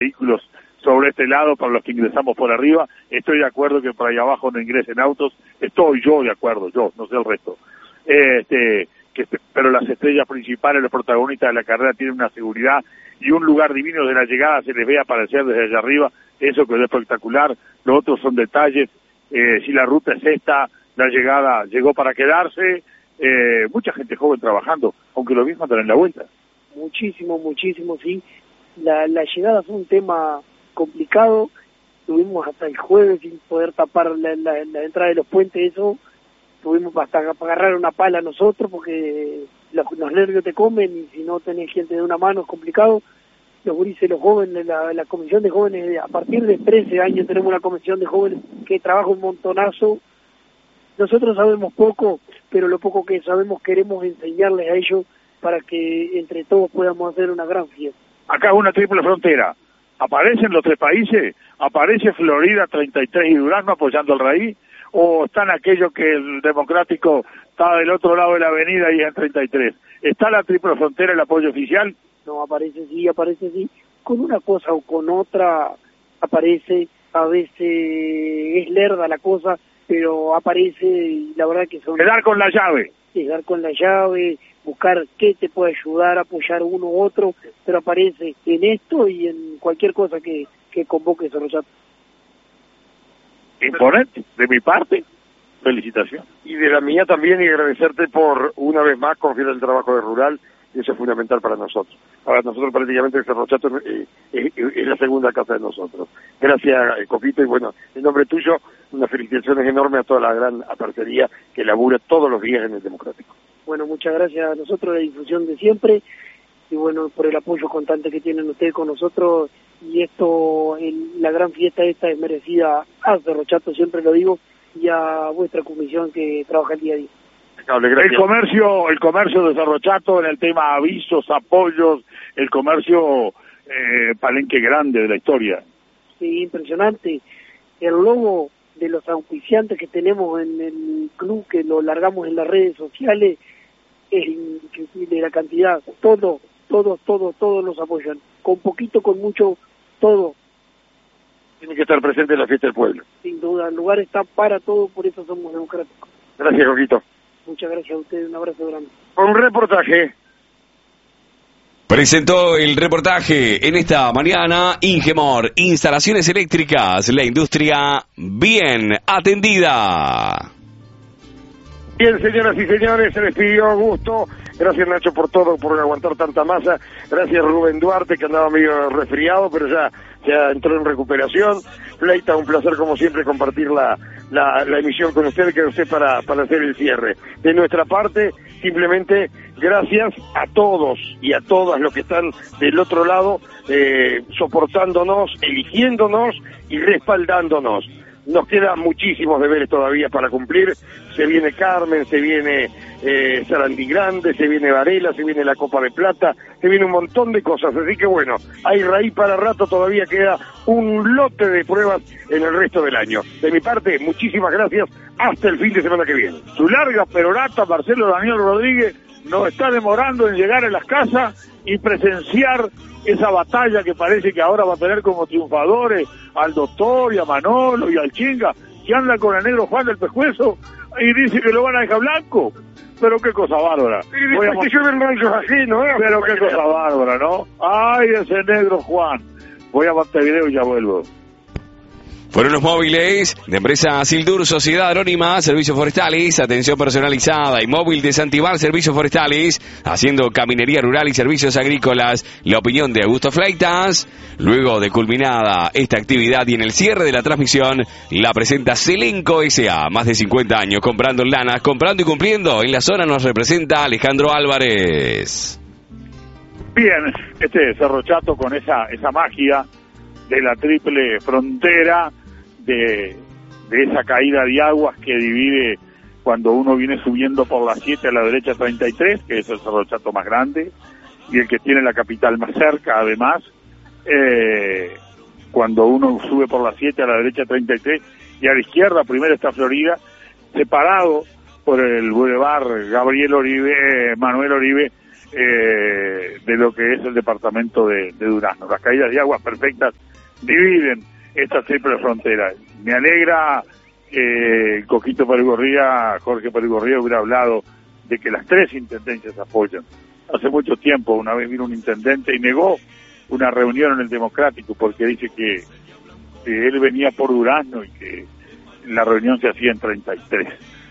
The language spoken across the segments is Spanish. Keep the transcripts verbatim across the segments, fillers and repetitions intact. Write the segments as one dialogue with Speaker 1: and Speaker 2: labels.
Speaker 1: vehículos sobre este lado para los que ingresamos por arriba. Estoy de acuerdo que por ahí abajo no ingresen autos. Estoy yo de acuerdo, yo, no sé el resto. Este, que, pero las estrellas principales, los protagonistas de la carrera, tienen una seguridad y un lugar divino de la llegada, se les ve aparecer desde allá arriba, eso que es espectacular. Los otros son detalles, eh, si la ruta es esta, la llegada llegó para quedarse, eh, mucha gente joven trabajando, aunque lo mismo andan en la vuelta.
Speaker 2: Muchísimo, muchísimo, sí. La, la llegada fue un tema complicado, tuvimos hasta el jueves sin poder tapar la, la, la entrada de los puentes, eso, tuvimos hasta para agarrar una pala nosotros, porque los, los nervios te comen, y si no tenés gente de una mano es complicado. Los gurises, los jóvenes, la, la comisión de jóvenes, a partir de trece años tenemos una comisión de jóvenes que trabaja un montonazo. Nosotros sabemos poco, pero lo poco que sabemos queremos enseñarles a ellos para que entre todos podamos hacer una gran fiesta.
Speaker 1: Acá es una triple frontera. ¿Aparecen los tres países? ¿Aparece Florida, treinta y tres y Durazno apoyando al Raí? ¿O están aquellos que el Democrático está del otro lado de la avenida y es en treinta y tres? ¿Está la triple frontera, el apoyo oficial?
Speaker 2: No, aparece sí, aparece sí. Con una cosa o con otra aparece, a veces es lerda la cosa, pero aparece y la verdad que son...
Speaker 1: Quedar con la llave.
Speaker 2: Quedar con la llave, buscar qué te puede ayudar, apoyar uno u otro, pero aparece en esto y en cualquier cosa que, que convoque Cerro Chato.
Speaker 1: Imponente, de mi parte, felicitación.
Speaker 3: Y de la mía también, y agradecerte por una vez más confiar en el trabajo de Rural, y eso es fundamental para nosotros. Para nosotros prácticamente Cerro Chato es, es, es la segunda casa de nosotros. Gracias, Copito, y bueno, en nombre tuyo, unas felicitaciones enormes a toda la gran parcería que labura todos los días en el Democrático.
Speaker 2: Bueno, muchas gracias a nosotros, la difusión de siempre, y bueno, por el apoyo constante que tienen ustedes con nosotros, y esto, el, la gran fiesta esta es merecida a Cerro Chato, siempre lo digo, y a vuestra comisión que trabaja el día a día.
Speaker 1: El comercio, el comercio de Cerro Chato en el tema avisos, apoyos, el comercio eh, palenque grande de la historia.
Speaker 2: Sí, impresionante. El logo de los auspiciantes que tenemos en el club, que lo largamos en las redes sociales, es increíble la cantidad. Todos, todos, todos, todos nos apoyan. Con poquito, con mucho, todo.
Speaker 3: Tiene que estar presente en la fiesta del pueblo.
Speaker 2: Sin duda, el lugar está para todo, por eso somos democráticos.
Speaker 3: Gracias, Coquito.
Speaker 2: Muchas gracias a ustedes, un abrazo grande.
Speaker 3: Un reportaje.
Speaker 4: Presentó el reportaje en esta mañana Ingemor, instalaciones eléctricas, la industria bien atendida.
Speaker 3: Bien, señoras y señores, se despidió Augusto. Gracias, Nacho, por todo, por aguantar tanta masa. Gracias, Rubén Duarte, que andaba medio resfriado, pero ya, ya entró en recuperación. Fleita, un placer, como siempre, compartir la, la, la emisión con usted, que usted para, para hacer el cierre. De nuestra parte, simplemente, gracias a todos y a todas los que están del otro lado, eh, soportándonos, eligiéndonos y respaldándonos. Nos quedan muchísimos deberes todavía para cumplir. Se viene Carmen, se viene eh, Sarandí Grande, se viene Varela, se viene la Copa de Plata, se viene un montón de cosas. Así que bueno, hay raíz para rato, todavía queda un lote de pruebas en el resto del año. De mi parte, muchísimas gracias. Hasta el fin de semana que viene.
Speaker 1: Su larga perorata, Marcelo Daniel Rodríguez, nos está demorando en llegar a las casas y presenciar esa batalla que parece que ahora va a tener como triunfadores al doctor y a Manolo y al Chinga, que anda con el negro Juan del Pescuezo y dice que lo van a dejar blanco. Pero qué cosa bárbara.
Speaker 3: Y después que llueven manchos así, ¿no?
Speaker 1: Pero qué cosa bárbara, ¿no? Ay, ese negro Juan. Voy a Montevideo y ya vuelvo.
Speaker 4: Fueron los móviles de empresa Sildur, Sociedad Anónima, Servicios Forestales, Atención Personalizada y Móvil de Santibal, Servicios Forestales, haciendo caminería rural y servicios agrícolas. La opinión de Augusto Fleitas. Luego de culminada esta actividad y en el cierre de la transmisión, la presenta Selenco S A Más de cincuenta años comprando lanas, comprando y cumpliendo. En la zona nos representa Alejandro Álvarez.
Speaker 1: Bien, este Cerro Chato con esa, esa magia de la triple frontera, de, de esa caída de aguas que divide cuando uno viene subiendo por la siete a la derecha treinta y tres, que es el Cerro Chato más grande, y el que tiene la capital más cerca, además, eh, cuando uno sube por la siete a la derecha treinta y tres, y a la izquierda primero está Florida, separado por el Boulevard Gabriel Oribe, Manuel Oribe, eh, de lo que es el departamento de, de Durazno. Las caídas de aguas perfectas dividen esta triple frontera. Me alegra que el Coquito Perugorría, Jorge Perugorría, hubiera hablado de que las tres intendencias apoyan. Hace mucho tiempo una vez vino un intendente y negó una reunión en el Democrático porque dice que, que él venía por Durazno y que la reunión se hacía en treinta y tres.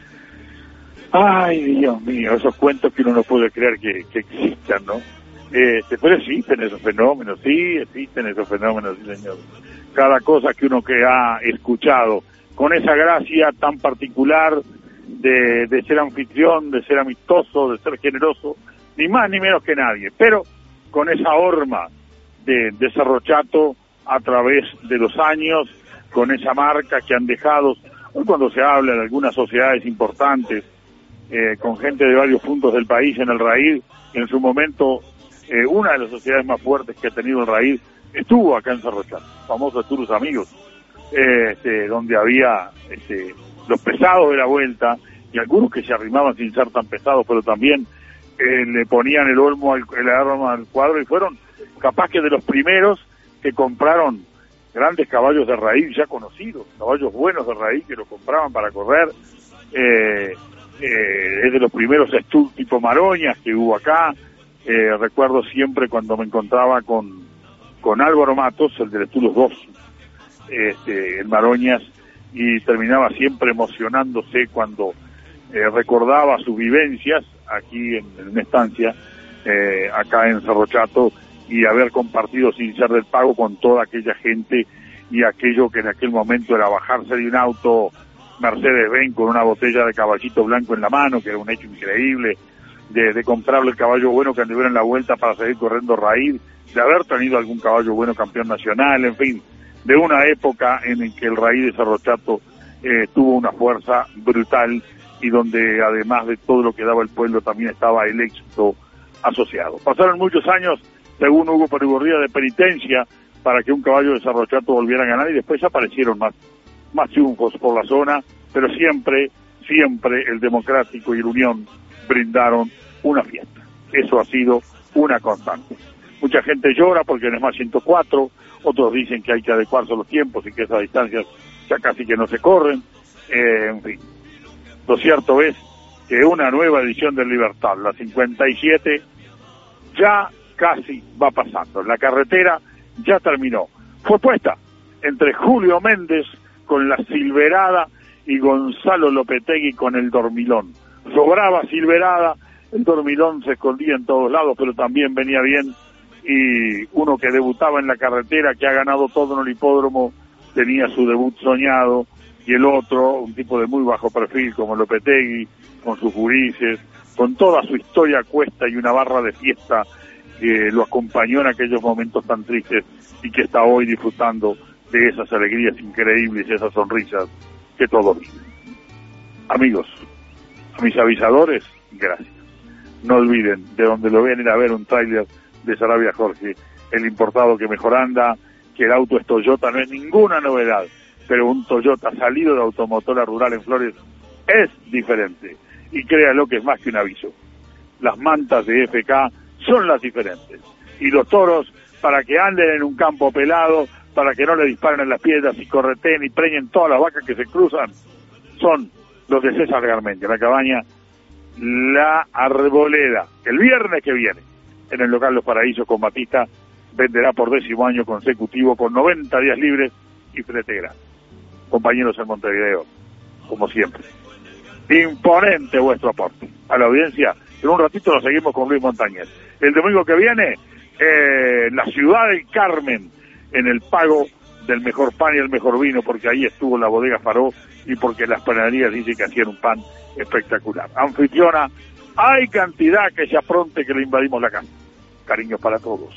Speaker 1: Ay, Dios mío, esos cuentos que uno no puede creer que, que existan, ¿no? Este, pero existen esos fenómenos, sí, existen esos fenómenos, sí, señor. Cada cosa que uno que ha escuchado, con esa gracia tan particular de, de ser anfitrión, de ser amistoso, de ser generoso, ni más ni menos que nadie, pero con esa horma de, de Cerro Chato a través de los años, con esa marca que han dejado. Hoy cuando se habla de algunas sociedades importantes, eh, con gente de varios puntos del país en el Raíz, en su momento eh, una de las sociedades más fuertes que ha tenido el Raíz estuvo acá en Cerro Chato, famoso Turus Amigos, eh, este, donde había este, los pesados de la vuelta y algunos que se arrimaban sin ser tan pesados, pero también eh, le ponían el olmo al, el arma al cuadro y fueron capaz que de los primeros que compraron grandes caballos de raíz ya conocidos, caballos buenos de raíz que los compraban para correr. Eh, eh, es de los primeros Stud tipo Maroñas que hubo acá. Eh, recuerdo siempre cuando me encontraba con, con Álvaro Matos, el del Stud Los Dos, este, en Maroñas, y terminaba siempre emocionándose cuando eh, recordaba sus vivencias aquí en, en una estancia, eh, acá en Cerro Chato, y haber compartido sin ser del pago con toda aquella gente y aquello que en aquel momento era bajarse de un auto Mercedes-Benz con una botella de caballito blanco en la mano, que era un hecho increíble, de, de comprarle el caballo bueno que anduviera en la vuelta para seguir corriendo raíz, de haber tenido algún caballo bueno campeón nacional, en fin, de una época en la que el raíz de Cerro Chato eh, tuvo una fuerza brutal y donde además de todo lo que daba el pueblo también estaba el éxito asociado. Pasaron muchos años, según Hugo Perugorría, de penitencia para que un caballo de Cerro Chato volviera a ganar, y después aparecieron más, más triunfos por la zona, pero siempre, siempre el Democrático y el Unión brindaron una fiesta. Eso ha sido una constante. Mucha gente llora porque no es más ciento cuatro, otros dicen que hay que adecuarse a los tiempos y que esas distancias ya casi que no se corren, eh, en fin. Lo cierto es que una nueva edición del Libertad, la cincuenta y siete, ya casi va pasando. La carretera ya terminó. Fue puesta entre Julio Méndez con la Silverada y Gonzalo Lopetegui con el Dormilón. Sobraba Silverada, el Dormilón se escondía en todos lados, pero también venía bien, y uno que debutaba en la carretera, que ha ganado todo en el hipódromo, tenía su debut soñado, y el otro, un tipo de muy bajo perfil como Lopetegui, con sus gurises, con toda su historia a cuesta y una barra de fiesta que lo acompañó en aquellos momentos tan tristes y que está hoy disfrutando de esas alegrías increíbles y esas sonrisas que todos viven. Amigos, a mis avisadores, gracias. No olviden, de donde lo ven, ir a ver un tráiler de Sarabia Jorge, el importado que mejor anda, que el auto es Toyota, no es ninguna novedad, pero un Toyota salido de Automotora Rural en Flores es diferente. Y créalo que es más que un aviso. Las mantas de F K son las diferentes. Y los toros, para que anden en un campo pelado, para que no le disparen en las piedras y correten y preñen todas las vacas que se cruzan, son los de César Garmendia, la cabaña La Arboleda. El viernes que viene, en el local Los Paraísos con Batista, venderá por décimo año consecutivo con noventa días libres y flete gratis. Compañeros en Montevideo, como siempre, imponente vuestro aporte a la audiencia. En un ratito lo seguimos con Luis Montañez. El domingo que viene, eh, la ciudad del Carmen, en el pago del mejor pan y el mejor vino, porque ahí estuvo la bodega Faró y porque las panaderías dicen que hacían un pan espectacular. Anfitriona, hay cantidad que se apronte que le invadimos la casa. Cariños para todos.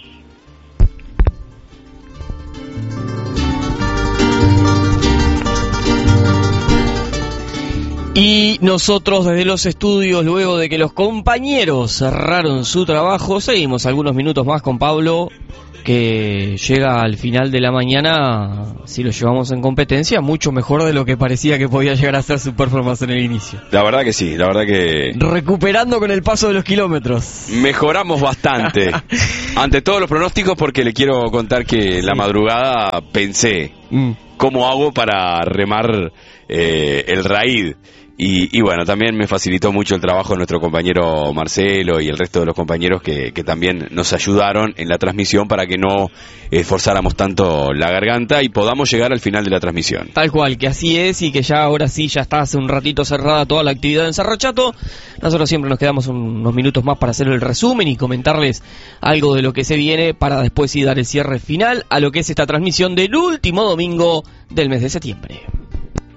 Speaker 5: Y nosotros desde los estudios, luego de que los compañeros cerraron su trabajo, seguimos algunos minutos más con Pablo que llega al final de la mañana, si lo llevamos en competencia, mucho mejor de lo que parecía que podía llegar a ser su performance en el inicio.
Speaker 4: La verdad que sí, la verdad que...
Speaker 5: Recuperando con el paso de los kilómetros.
Speaker 4: Mejoramos bastante. Ante todos los pronósticos, porque le quiero contar que en la madrugada pensé, mm. ¿cómo hago para remar eh, el raíz? Y, y bueno, también me facilitó mucho el trabajo nuestro compañero Marcelo y el resto de los compañeros que, que también nos ayudaron en la transmisión para que no esforzáramos tanto la garganta y podamos llegar al final de la transmisión.
Speaker 5: Tal cual, que así es, y que ya ahora sí, ya está hace un ratito cerrada toda la actividad en Cerro Chato. Nosotros siempre nos quedamos unos minutos más para hacer el resumen y comentarles algo de lo que se viene para después sí dar el cierre final a lo que es esta transmisión del último domingo del mes de septiembre.